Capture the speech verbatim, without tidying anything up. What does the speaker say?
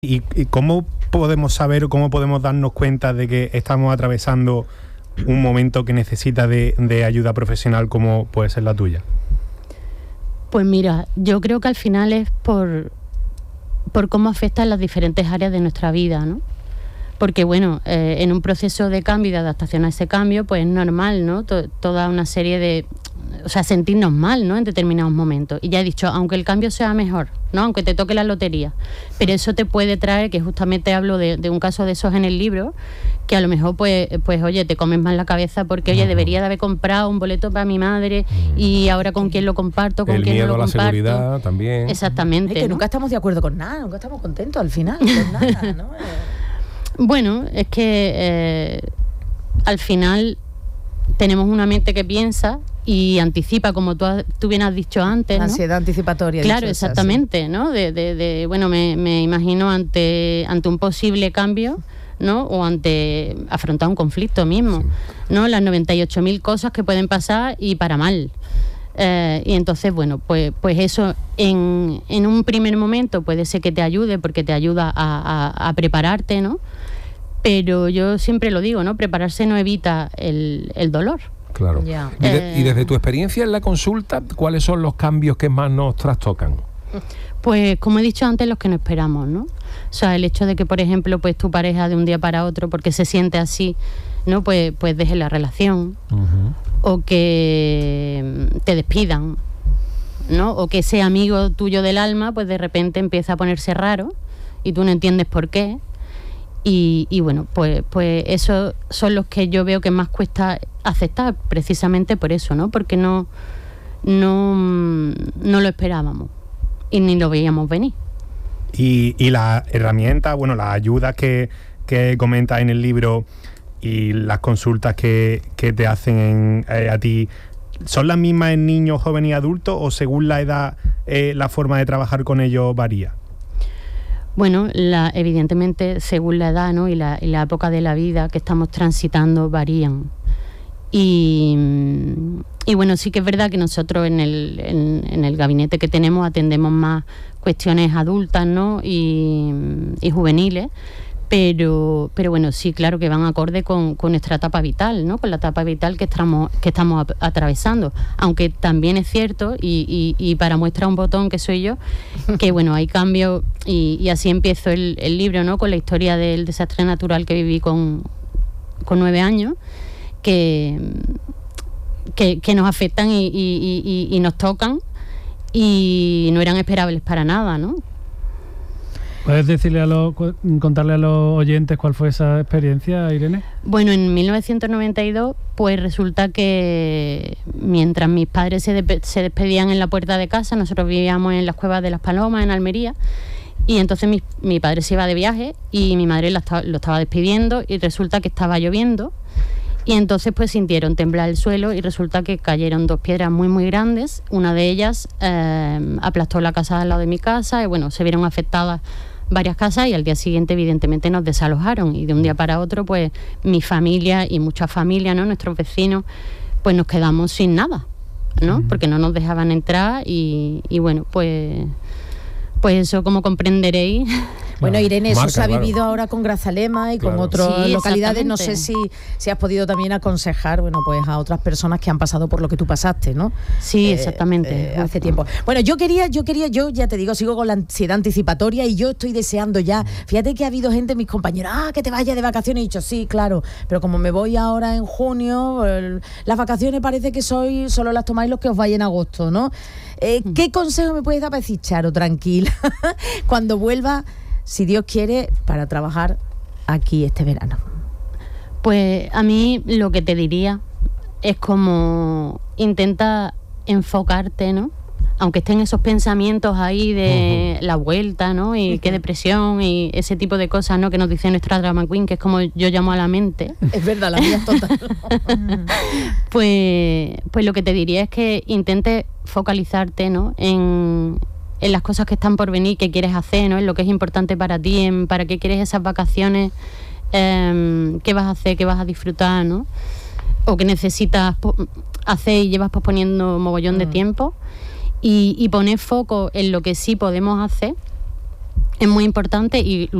¿Y, y cómo podemos saber o cómo podemos darnos cuenta de que estamos atravesando un momento que necesita de, de ayuda profesional como puede ser la tuya? Pues mira, yo creo que al final es por, por cómo afectan las diferentes áreas de nuestra vida, ¿no? Porque bueno, eh, en un proceso de cambio y de adaptación a ese cambio, pues es normal, ¿no? To- toda una serie de... O sea, sentirnos mal, ¿no? En determinados momentos. Y ya he dicho, aunque el cambio sea mejor, ¿no? Aunque te toque la lotería. Pero eso te puede traer, que justamente hablo de, de un caso de esos en el libro, que a lo mejor, pues, pues oye, te comes más la cabeza porque, oye, debería de haber comprado un boleto para mi madre y ahora con quién lo comparto, con el quién no miedo lo a la comparto. seguridad también. Exactamente. Ay, que ¿no? nunca estamos de acuerdo con nada, nunca estamos contentos al final, con nada, ¿no? Bueno, es que eh, al final tenemos una mente que piensa y anticipa, como tú, has, tú bien has dicho antes, La ¿no? ansiedad anticipatoria. Claro, dicho, exactamente, ¿no? De, de, de, bueno, me, me imagino ante, ante un posible cambio, ¿no? O ante afrontar un conflicto mismo, ¿no? Las noventa y ocho mil cosas que pueden pasar y para mal. Eh, y entonces, bueno, pues, pues eso en, en un primer momento puede ser que te ayude porque te ayuda a, a, a prepararte, ¿no? Pero yo siempre lo digo, ¿no? Prepararse no evita el, el dolor. Claro. Ya. Y, de- Eh. y desde tu experiencia en la consulta, ¿cuáles son los cambios que más nos trastocan? Pues como he dicho antes, los que no esperamos, ¿no? O sea, el hecho de que, por ejemplo, pues tu pareja de un día para otro, porque se siente así, ¿no? Pues, pues deje la relación, o que te despidan, ¿no? O que ese amigo tuyo del alma, pues de repente empieza a ponerse raro y tú no entiendes por qué. Y, y bueno, pues, pues esos son los que yo veo que más cuesta aceptar, precisamente por eso, ¿no? Porque no, no, no lo esperábamos y ni lo veíamos venir. Y, y las herramientas, bueno, las ayudas que, que comentas en el libro y las consultas que, que te hacen en, eh, a ti, ¿son las mismas en niños, jóvenes y adultos o según la edad eh, la forma de trabajar con ellos varía? Bueno, la, evidentemente, según la edad, ¿no? y, la, y la época de la vida que estamos transitando varían. Y, y bueno, sí que es verdad que nosotros en el, en, en el gabinete que tenemos atendemos más cuestiones adultas, ¿no? y, y juveniles, pero, pero bueno, sí, claro que van acorde con, con nuestra etapa vital, ¿no? Con la etapa vital que estamos, que estamos a- atravesando. Aunque también es cierto, y, y, y para muestra un botón que soy yo, que bueno, hay cambios, y, y así empiezo el, el libro, ¿no? Con la historia del desastre natural que viví con, con nueve años, que, que, que nos afectan y, y, y, y nos tocan, y no eran esperables para nada, ¿no? ¿Puedes decirle a los, cu- contarle a los oyentes cuál fue esa experiencia, Irene? Bueno, en mil novecientos noventa y dos, pues resulta que mientras mis padres se, de- se despedían en la puerta de casa, nosotros vivíamos en las Cuevas de las Palomas, en Almería, y entonces mi, mi padre se iba de viaje y mi madre la esta- lo estaba despidiendo y resulta que estaba lloviendo y entonces pues sintieron temblar el suelo y resulta que cayeron dos piedras muy muy grandes. Una de ellas eh, aplastó la casa al lado de mi casa y bueno, se vieron afectadas varias casas y al día siguiente evidentemente nos desalojaron y de un día para otro pues mi familia y muchas familias, ¿no? Nuestros vecinos, pues nos quedamos sin nada, ¿no? Uh-huh. Porque no nos dejaban entrar y, y bueno, pues pues eso, como comprenderéis. Bueno, Irene, eso Marca, se ha claro. vivido ahora con Grazalema y con Claro. otras Sí, localidades. No sé exactamente. si, si has podido también aconsejar, bueno, pues a otras personas que han pasado por lo que tú pasaste, ¿no? Sí, Eh, exactamente. eh, hace justo. tiempo. Bueno, yo quería, yo quería, yo ya te digo, sigo con la ansiedad anticipatoria y yo estoy deseando ya. Fíjate que ha habido gente, mis compañeros, ah, que te vayas de vacaciones. Y he dicho, sí, claro, pero como me voy ahora en junio, el- las vacaciones parece que soy, solo las tomáis los que os vais en agosto, ¿no? Eh, ¿Qué consejo me puedes dar para decir, Charo, tranquila, cuando vuelva, si Dios quiere, para trabajar aquí este verano? Pues a mí lo que te diría es como intenta enfocarte, ¿no? Aunque estén esos pensamientos ahí de uh-huh. la vuelta, ¿no? Y uh-huh. qué depresión y ese tipo de cosas, ¿no? Que nos dice nuestra drama queen, que es como yo llamo a la mente. Es verdad, la mía es total. pues, pues lo que te diría es que intentes focalizarte, ¿no? En, en las cosas que están por venir, que quieres hacer, ¿no? En lo que es importante para ti, en para qué quieres esas vacaciones, eh, qué vas a hacer, qué vas a disfrutar, ¿no? O que necesitas po- hacer y llevas posponiendo mogollón mm. de tiempo. Y, y poner foco en lo que sí podemos hacer, es muy importante y